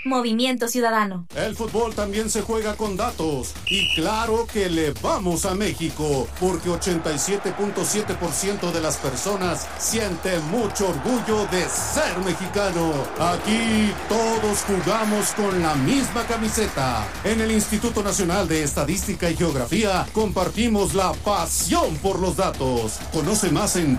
Movimiento Ciudadano. El fútbol también se juega con datos. Y claro que le vamos a México, porque 87.7% de las personas siente mucho orgullo de ser mexicano. Aquí todos jugamos con la misma camiseta. En el Instituto Nacional de Estadística y Geografía compartimos la pasión por los datos. Conoce más en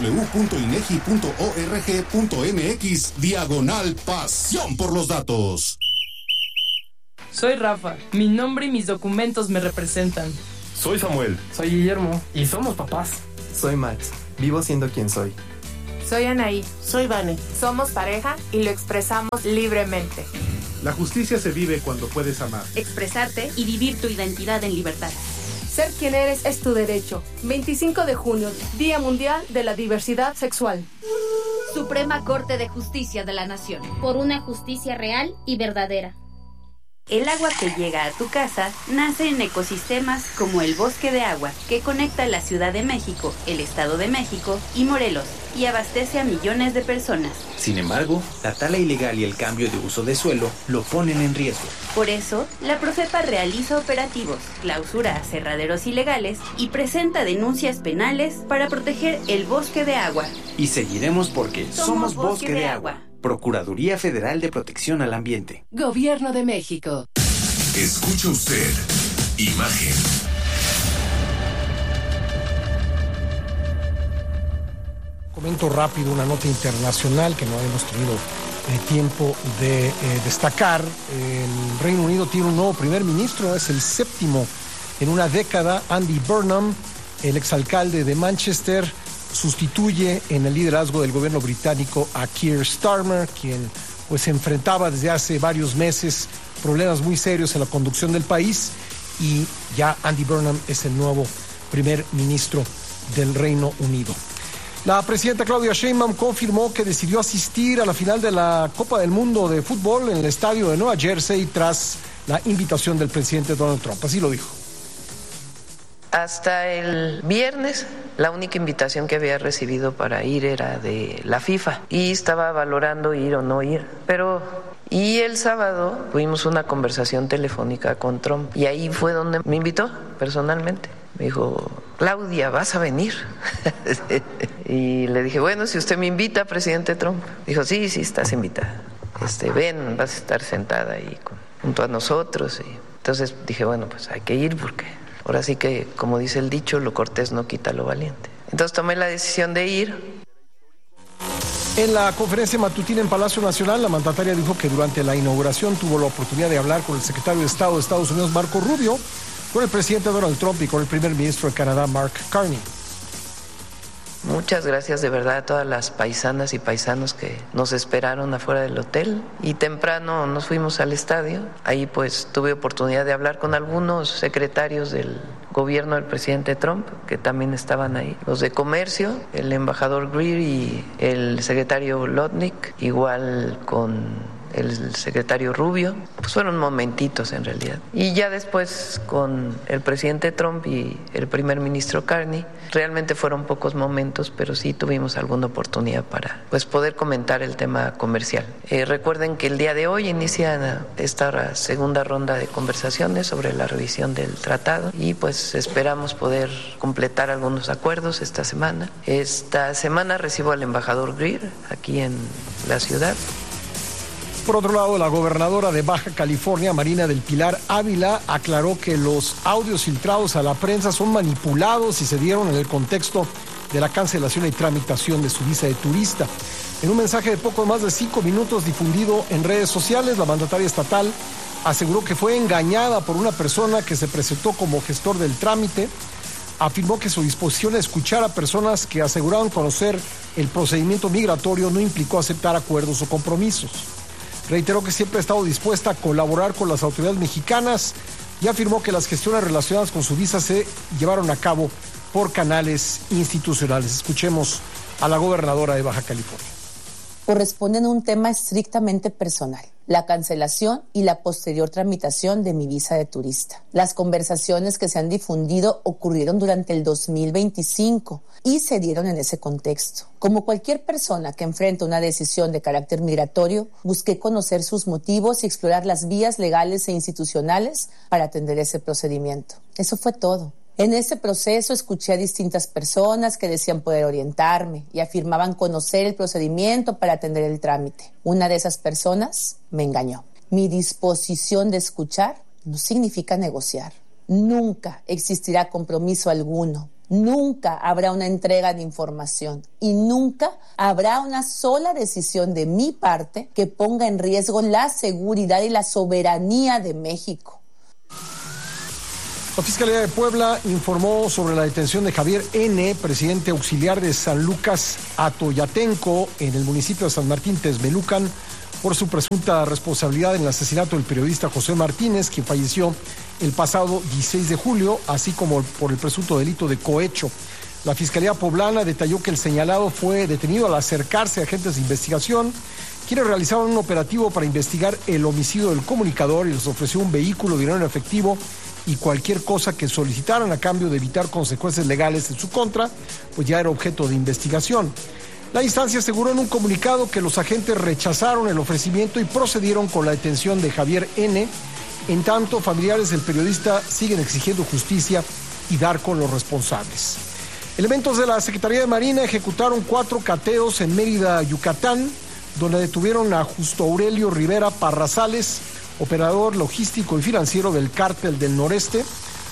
www.inegi.org.mx/pasión por los datos. Soy Rafa, mi nombre y mis documentos me representan. Soy Samuel. Soy Guillermo y somos papás. Soy Max, vivo siendo quien soy. Soy Anaí. Soy Vane. Somos pareja y lo expresamos libremente. La justicia se vive cuando puedes amar, expresarte y vivir tu identidad en libertad. Ser quien eres es tu derecho. 25 de junio, Día Mundial de la Diversidad Sexual. Suprema Corte de Justicia de la Nación. Por una justicia real y verdadera. El agua que llega a tu casa nace en ecosistemas como el Bosque de Agua, que conecta la Ciudad de México, el Estado de México y Morelos, y abastece a millones de personas. Sin embargo, la tala ilegal y el cambio de uso de suelo lo ponen en riesgo. Por eso, la Profepa realiza operativos, clausura aserraderos ilegales y presenta denuncias penales para proteger el Bosque de Agua. Y seguiremos porque somos Bosque de Agua. Procuraduría Federal de Protección al Ambiente. Gobierno de México. Escucha usted Imagen. Comento rápido una nota internacional que no hemos tenido tiempo de destacar. El Reino Unido tiene un nuevo primer ministro, es el séptimo en una década. Andy Burnham, el exalcalde de Manchester, sustituye en el liderazgo del gobierno británico a Keir Starmer, quien pues enfrentaba desde hace varios meses problemas muy serios en la conducción del país, y ya Andy Burnham es el nuevo primer ministro del Reino Unido. La presidenta Claudia Sheinbaum confirmó que decidió asistir a la final de la Copa del Mundo de Fútbol en el estadio de Nueva Jersey tras la invitación del presidente Donald Trump. Así lo dijo. Hasta el viernes, la única invitación que había recibido para ir era de la FIFA y estaba valorando ir o no ir. Y el sábado tuvimos una conversación telefónica con Trump y ahí fue donde me invitó personalmente. Me dijo, Claudia, ¿vas a venir? Y le dije, bueno, si usted me invita, presidente Trump. Dijo, sí, estás invitada. Ven, vas a estar sentada ahí junto a nosotros. Y entonces dije, bueno, pues hay que ir porque ahora sí que, como dice el dicho, lo cortés no quita lo valiente. Entonces tomé la decisión de ir. En la conferencia matutina en Palacio Nacional, la mandataria dijo que durante la inauguración tuvo la oportunidad de hablar con el secretario de Estado de Estados Unidos, Marco Rubio, con el presidente Donald Trump y con el primer ministro de Canadá, Mark Carney. Muchas gracias de verdad a todas las paisanas y paisanos que nos esperaron afuera del hotel y temprano nos fuimos al estadio. Ahí pues tuve oportunidad de hablar con algunos secretarios del gobierno del presidente Trump que también estaban ahí. Los de comercio, el embajador Greer y el secretario Lotnick, igual con el secretario Rubio, pues fueron momentitos en realidad. Y ya después con el presidente Trump y el primer ministro Carney, realmente fueron pocos momentos, pero sí tuvimos alguna oportunidad para pues poder comentar el tema comercial. Recuerden que el día de hoy inicia esta segunda ronda de conversaciones sobre la revisión del tratado y pues esperamos poder completar algunos acuerdos esta semana. Esta semana recibo al embajador Greer aquí en la ciudad. Por otro lado, la gobernadora de Baja California, Marina del Pilar Ávila, aclaró que los audios filtrados a la prensa son manipulados y se dieron en el contexto de la cancelación y tramitación de su visa de turista. En un mensaje de poco más de 5 minutos difundido en redes sociales, la mandataria estatal aseguró que fue engañada por una persona que se presentó como gestor del trámite. Afirmó que su disposición a escuchar a personas que aseguraban conocer el procedimiento migratorio no implicó aceptar acuerdos o compromisos. Reiteró que siempre ha estado dispuesta a colaborar con las autoridades mexicanas y afirmó que las gestiones relacionadas con su visa se llevaron a cabo por canales institucionales. Escuchemos a la gobernadora de Baja California. Corresponden a un tema estrictamente personal. la cancelación y la posterior tramitación de mi visa de turista. Las conversaciones que se han difundido ocurrieron durante el 2025 y se dieron en ese contexto. Como cualquier persona que enfrenta una decisión de carácter migratorio, busqué conocer sus motivos y explorar las vías legales e institucionales para atender ese procedimiento. Eso fue todo. En ese proceso escuché a distintas personas que decían poder orientarme y afirmaban conocer el procedimiento para atender el trámite. Una de esas personas me engañó. Mi disposición de escuchar no significa negociar. Nunca existirá compromiso alguno. Nunca habrá una entrega de información y nunca habrá una sola decisión de mi parte que ponga en riesgo la seguridad y la soberanía de México. La Fiscalía de Puebla informó sobre la detención de Javier N., presidente auxiliar de San Lucas Atoyatenco, en el municipio de San Martín Texmelucan, por su presunta responsabilidad en el asesinato del periodista José Martínez, quien falleció el pasado 16 de julio, así como por el presunto delito de cohecho. La Fiscalía Poblana detalló que el señalado fue detenido al acercarse a agentes de investigación, quienes realizaron un operativo para investigar el homicidio del comunicador y les ofreció un vehículo, dinero en efectivo y cualquier cosa que solicitaran a cambio de evitar consecuencias legales en su contra, pues ya era objeto de investigación. La instancia aseguró en un comunicado que los agentes rechazaron el ofrecimiento y procedieron con la detención de Javier N. En tanto, familiares del periodista siguen exigiendo justicia y dar con los responsables. Elementos de la Secretaría de Marina ejecutaron 4 cateos en Mérida, Yucatán, donde detuvieron a Justo Aurelio Rivera Parrazales, operador logístico y financiero del Cártel del Noreste.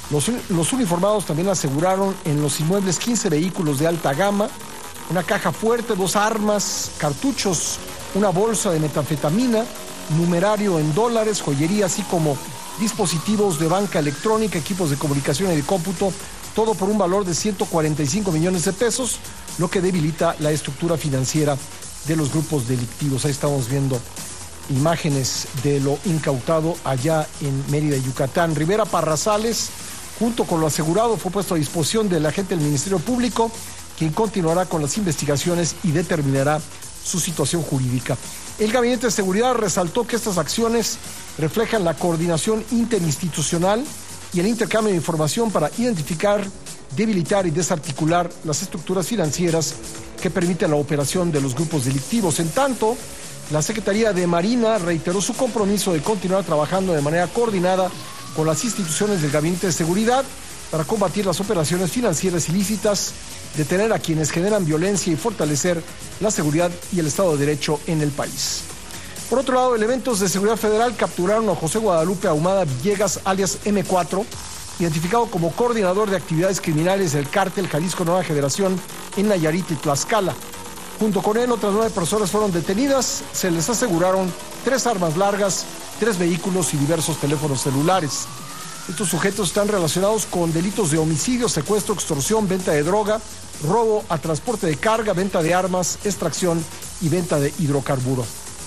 Los uniformados también aseguraron en los inmuebles 15 vehículos de alta gama, una caja fuerte, 2 armas, cartuchos, una bolsa de metanfetamina, numerario en dólares, joyería, así como dispositivos de banca electrónica, equipos de comunicación y de cómputo, todo por un valor de 145 millones de pesos, lo que debilita la estructura financiera de los grupos delictivos. Ahí estamos viendo imágenes de lo incautado allá en Mérida, Yucatán. Rivera Parrazales, junto con lo asegurado, fue puesto a disposición del agente del Ministerio Público, quien continuará con las investigaciones y determinará su situación jurídica. El Gabinete de Seguridad resaltó que estas acciones reflejan la coordinación interinstitucional y el intercambio de información para identificar, debilitar y desarticular las estructuras financieras que permiten la operación de los grupos delictivos. En tanto, la Secretaría de Marina reiteró su compromiso de continuar trabajando de manera coordinada con las instituciones del Gabinete de Seguridad para combatir las operaciones financieras ilícitas, detener a quienes generan violencia y fortalecer la seguridad y el Estado de Derecho en el país. Por otro lado, elementos de seguridad federal capturaron a José Guadalupe Ahumada Villegas, alias M4, identificado como coordinador de actividades criminales del Cártel Jalisco Nueva Generación en Nayarit y Tlaxcala. Junto con él, otras 9 personas fueron detenidas. Se les aseguraron 3 armas largas, 3 vehículos y diversos teléfonos celulares. Estos sujetos están relacionados con delitos de homicidio, secuestro, extorsión, venta de droga, robo a transporte de carga, venta de armas, extracción y venta de hidrocarburo.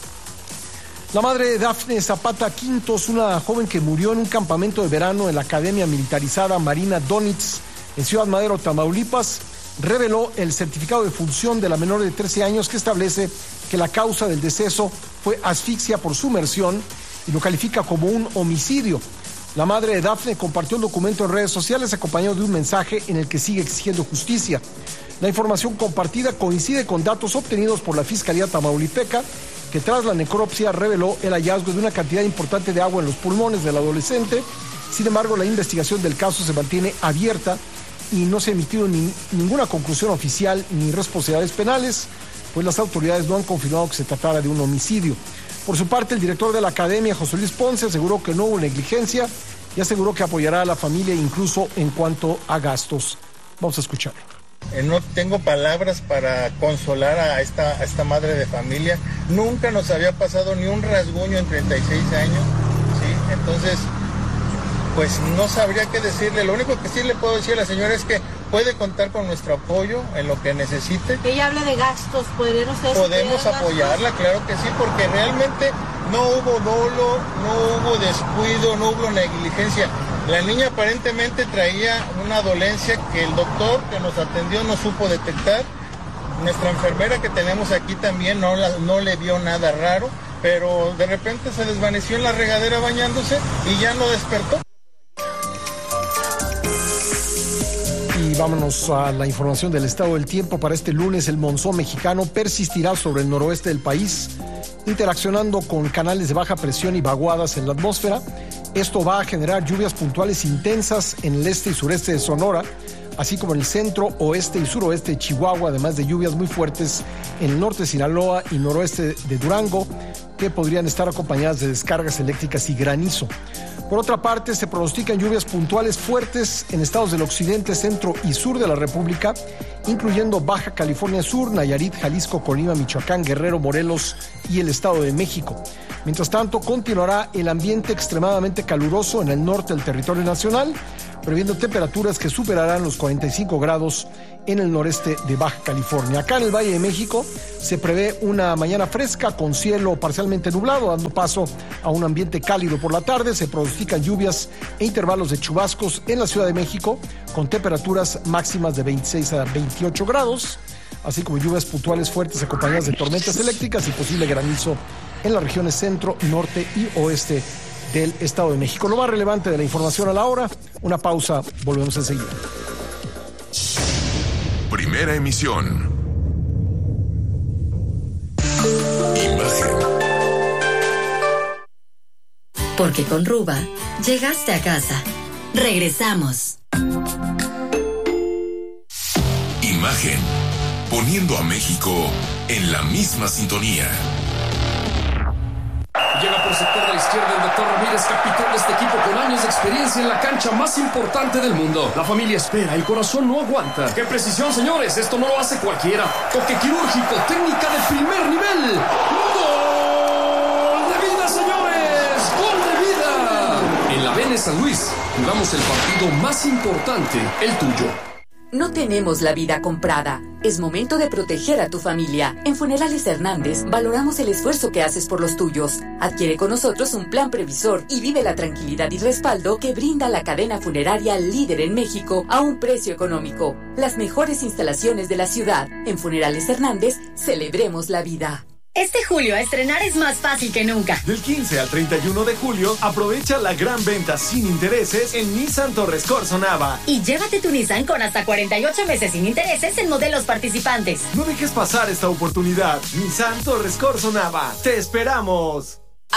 La madre de Dafne Zapata Quintos, una joven que murió en un campamento de verano en la Academia Militarizada Marina Donitz en Ciudad Madero, Tamaulipas, reveló el certificado de función de la menor de 13 años que establece que la causa del deceso fue asfixia por sumersión y lo califica como un homicidio. La madre de Dafne compartió el documento en redes sociales acompañado de un mensaje en el que sigue exigiendo justicia. La información compartida coincide con datos obtenidos por la Fiscalía Tamaulipeca, que tras la necropsia reveló el hallazgo de una cantidad importante de agua en los pulmones del adolescente. Sin embargo, la investigación del caso se mantiene abierta y no se ha emitido ninguna conclusión oficial ni responsabilidades penales, pues las autoridades no han confirmado que se tratara de un homicidio. Por su parte, el director de la academia, José Luis Ponce, aseguró que no hubo negligencia y aseguró que apoyará a la familia incluso en cuanto a gastos. Vamos a escucharlo. No tengo palabras para consolar a esta madre de familia. Nunca nos había pasado ni un rasguño en 36 años, ¿sí? Entonces, pues no sabría qué decirle. Lo único que sí le puedo decir a la señora es que puede contar con nuestro apoyo en lo que necesite. Ella habla de gastos, podemos apoyarla, claro que sí, porque realmente no hubo dolo, no hubo descuido, no hubo negligencia. La niña aparentemente traía una dolencia que el doctor que nos atendió no supo detectar. Nuestra enfermera que tenemos aquí también no le vio nada raro. pero de repente se desvaneció en la regadera bañándose y ya no despertó. Y vámonos a la información del estado del tiempo. Para este lunes, el monzón mexicano persistirá sobre el noroeste del país, interaccionando con canales de baja presión y vaguadas en la atmósfera. Esto va a generar lluvias puntuales intensas en el este y sureste de Sonora, así como en el centro, oeste y suroeste de Chihuahua, además de lluvias muy fuertes en el norte de Sinaloa y noroeste de Durango, que podrían estar acompañadas de descargas eléctricas y granizo. Por otra parte, se pronostican lluvias puntuales fuertes en estados del occidente, centro y sur de la República, incluyendo Baja California Sur, Nayarit, Jalisco, Colima, Michoacán, Guerrero, Morelos y el Estado de México. Mientras tanto, continuará el ambiente extremadamente caluroso en el norte del territorio nacional, previendo temperaturas que superarán los 45 grados en el noreste de Baja California. Acá en el Valle de México se prevé una mañana fresca con cielo parcialmente nublado, dando paso a un ambiente cálido por la tarde. Se pronostican lluvias e intervalos de chubascos en la Ciudad de México, con temperaturas máximas de 26 a 28 grados, así como lluvias puntuales fuertes acompañadas de tormentas eléctricas y posible granizo en las regiones centro, norte y oeste del Estado de México. Lo más relevante de la información a la hora. Una pausa, volvemos enseguida. Primera emisión. Imagen. Porque con Ruba llegaste a casa. Regresamos. Imagen. Poniendo a México en la misma sintonía. Llega por sector de la izquierda el doctor Ramírez, capitán de este equipo con años de experiencia en la cancha más importante del mundo. La familia espera, el corazón no aguanta. ¡Qué precisión, señores! Esto no lo hace cualquiera. Toque quirúrgico, técnica de primer nivel. ¡Gol de vida, señores! ¡Gol de vida! En la BN San Luis, jugamos el partido más importante, el tuyo. No tenemos la vida comprada. Es momento de proteger a tu familia. En Funerales Hernández valoramos el esfuerzo que haces por los tuyos. Adquiere con nosotros un plan previsor y vive la tranquilidad y respaldo que brinda la cadena funeraria líder en México a un precio económico. Las mejores instalaciones de la ciudad. En Funerales Hernández, celebremos la vida. Este julio estrenar es más fácil que nunca. Del 15 al 31 de julio, aprovecha la gran venta sin intereses en Nissan Torres Corzo Nava. Y llévate tu Nissan con hasta 48 meses sin intereses en modelos participantes. No dejes pasar esta oportunidad. Nissan Torres Corzo Nava. ¡Te esperamos!